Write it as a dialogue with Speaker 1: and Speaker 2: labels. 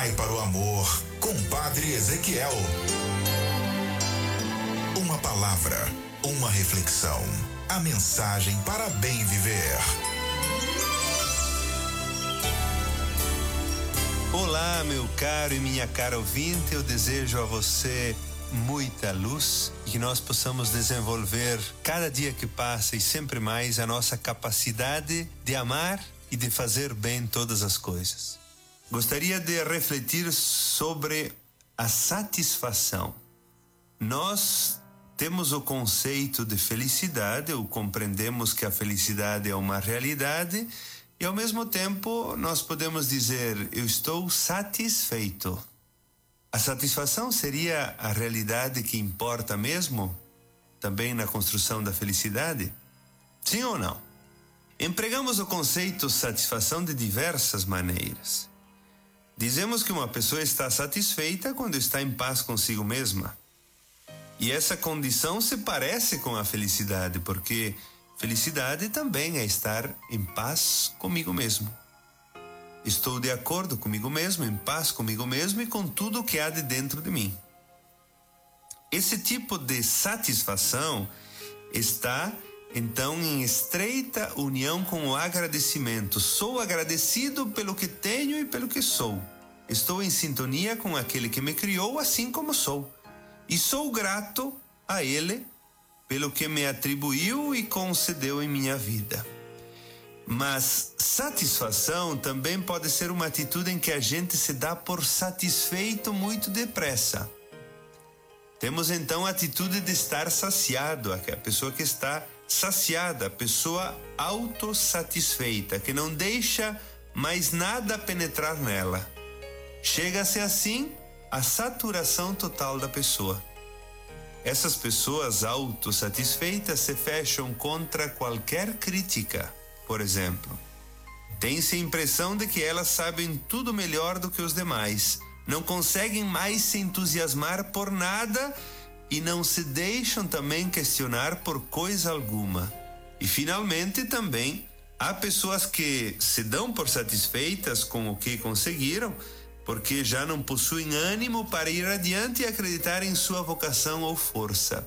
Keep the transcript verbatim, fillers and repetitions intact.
Speaker 1: Vai para o amor, com Padre Ezequiel. Uma palavra, uma reflexão, a mensagem para bem viver.
Speaker 2: Olá, meu caro e minha cara ouvinte, eu desejo a você muita luz e que nós possamos desenvolver cada dia que passa e sempre mais a nossa capacidade de amar e de fazer bem todas as coisas. Gostaria de refletir sobre a satisfação. Nós temos o conceito de felicidade, ou compreendemos que a felicidade é uma realidade, e ao mesmo tempo nós podemos dizer, eu estou satisfeito. A satisfação seria a realidade que importa mesmo, também na construção da felicidade? Sim ou não? Empregamos o conceito satisfação de diversas maneiras. Dizemos que uma pessoa está satisfeita quando está em paz consigo mesma. E essa condição se parece com a felicidade, porque felicidade também é estar em paz comigo mesmo. Estou de acordo comigo mesmo, em paz comigo mesmo e com tudo o que há de dentro de mim. Esse tipo de satisfação está, então, em estreita união com o agradecimento. Sou agradecido pelo que tenho e pelo que sou. Estou em sintonia com aquele que me criou assim como sou. E sou grato a Ele pelo que me atribuiu e concedeu em minha vida. Mas satisfação também pode ser uma atitude em que a gente se dá por satisfeito muito depressa. Temos então a atitude de estar saciado, a pessoa que está saciada, a pessoa autossatisfeita, que não deixa mais nada penetrar nela. Chega-se assim à saturação total da pessoa. Essas pessoas autossatisfeitas se fecham contra qualquer crítica. Por exemplo, tem-se a impressão de que elas sabem tudo melhor do que os demais, não conseguem mais se entusiasmar por nada e não se deixam também questionar por coisa alguma. E finalmente também há pessoas que se dão por satisfeitas com o que conseguiram, porque já não possuem ânimo para ir adiante e acreditar em sua vocação ou força.